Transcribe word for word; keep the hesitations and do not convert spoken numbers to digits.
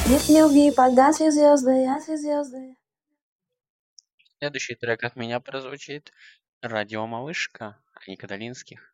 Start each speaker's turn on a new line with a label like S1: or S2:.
S1: Нет любви, погасли звезды, гасли звезды.
S2: Следующий трек от меня прозвучит «Радио Малышка» Ани Каталинских.